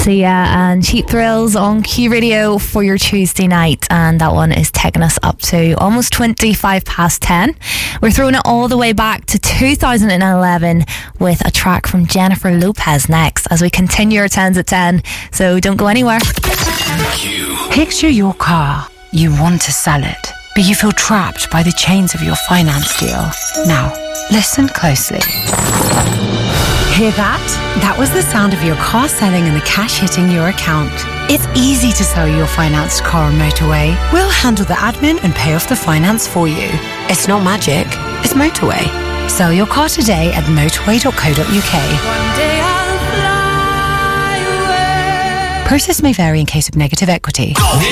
Sia and Cheap Thrills on Q Radio for your Tuesday night, and that one is taking us up to almost 10:25. We're throwing it all the way back to 2011 with a track from Jennifer Lopez next as we continue our 10s at 10, so don't go anywhere. Picture your car. You want to sell it, but you feel trapped by the chains of your finance deal. Now, listen closely. Hear that? That was the sound of your car selling and the cash hitting your account. It's easy to sell your financed car on Motorway. We'll handle the admin and pay off the finance for you. It's not magic, it's Motorway. Sell your car today at motorway.co.uk. One day I'll fly away. Process may vary in case of negative equity.